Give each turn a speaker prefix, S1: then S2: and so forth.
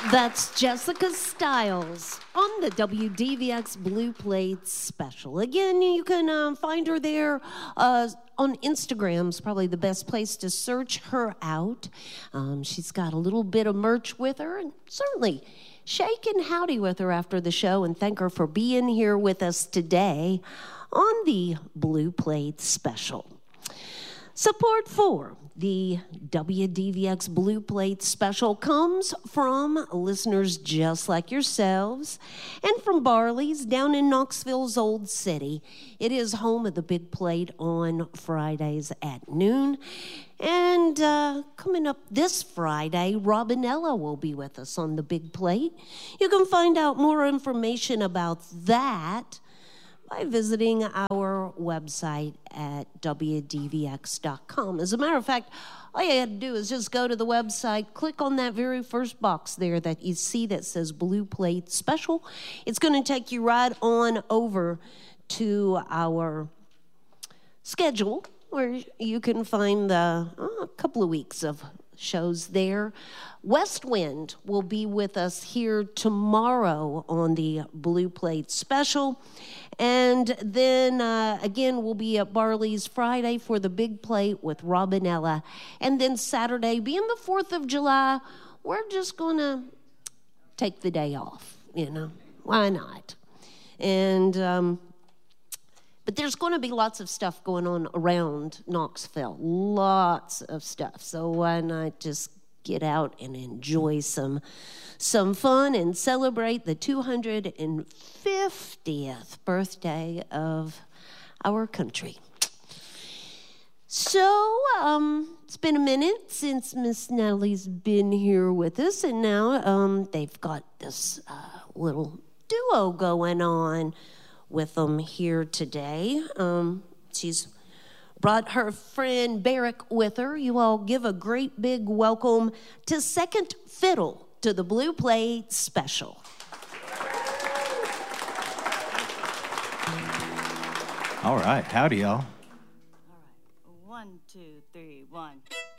S1: That's Jessica Stiles on the WDVX Blue Plate Special. Again, you can find her there on Instagram's probably the best place to search her out. She's got a little bit of merch with her, and certainly shake and howdy with her after the show and thank her for being here with us today on the Blue Plate Special. Support for the WDVX Blue Plate Special comes from listeners just like yourselves and from Barley's down in Knoxville's Old City. It is home of the Big Plate on Fridays at noon. And coming up this Friday, Robinella will be with us on the Big Plate. You can find out more information about that by visiting our website at WDVX.com. As a matter of fact, all you had to do is just go to the website, click on that very first box there that you see that says Blue Plate Special. It's going to take you right on over to our schedule where you can find a couple of weeks of shows there. West Wind will be with us here tomorrow on the Blue Plate Special. And then, again, we'll be at Barley's Friday for the Big Plate with Robinella. And then Saturday, being the 4th of July, we're just going to take the day off, Why not? And but there's going to be lots of stuff going on around Knoxville, lots of stuff. So why not just get out and enjoy some fun and celebrate the 250th birthday of our country. So it's been a minute since Miss Natalie's been here with us, and now they've got this little duo going on with them here today. She's brought her friend Barrick with her. You all give a great big welcome to Second Fiddle to the Blue Plate Special.
S2: All right, howdy y'all.
S3: All right, 1, 2, 3, 1.